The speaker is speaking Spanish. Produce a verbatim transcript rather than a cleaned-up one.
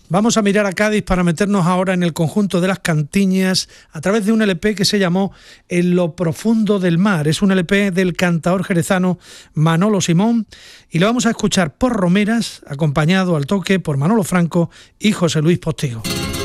Vamos a mirar a Cádiz para meternos ahora en el conjunto de las Cantiñas a través de un L P que se llamó En lo profundo del mar. Es un L P del cantaor jerezano Manolo Simón y lo vamos a escuchar por Romeras, acompañado al toque por Manolo Franco y José Luis Postigo.